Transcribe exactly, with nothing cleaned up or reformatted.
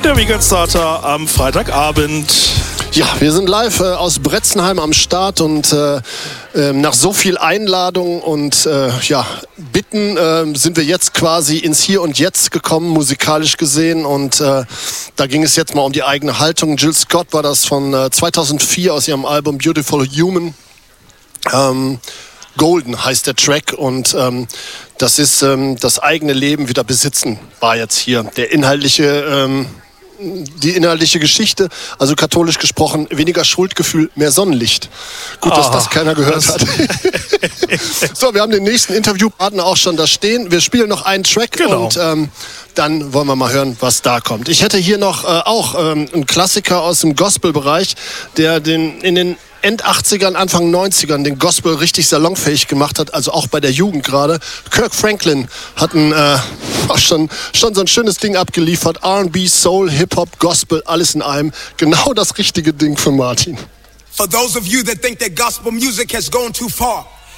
Der Weekend Starter am Freitagabend. Ja, wir sind live äh, aus Bretzenheim am Start und äh, äh, nach so viel Einladung und äh, ja, Bitten äh, sind wir jetzt quasi ins Hier und Jetzt gekommen, musikalisch gesehen, und äh, da ging es jetzt mal um die eigene Haltung. Jill Scott war das von äh, zweitausendvier aus ihrem Album Beautiful Human. Ähm, Golden heißt der Track, und ähm, das ist ähm, das eigene Leben wieder besitzen, war jetzt hier der inhaltliche ähm, die inhaltliche Geschichte, also katholisch gesprochen, weniger Schuldgefühl, mehr Sonnenlicht. Gut, oh, dass das keiner gehört hat. So, wir haben den nächsten Interviewpartner auch schon da stehen. Wir spielen noch einen Track, genau. und ähm, dann wollen wir mal hören, was da kommt. Ich hätte hier noch äh, auch ähm, einen Klassiker aus dem Gospel-Bereich, der den in den End achtzigern, Anfang neunzigern den Gospel richtig salonfähig gemacht hat, also auch bei der Jugend gerade. Kirk Franklin hat ein, äh, schon, schon so ein schönes Ding abgeliefert. R and B, Soul, Hip-Hop, Gospel, alles in einem. Genau das richtige Ding für Martin. For those of you that think that gospel music has gone too far,